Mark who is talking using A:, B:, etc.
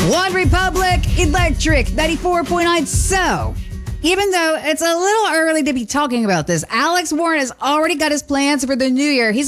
A: One Republic Electric 94.9. So, even though it's a little early to be talking about this, Alex Warren has already got his plans for the new year. He's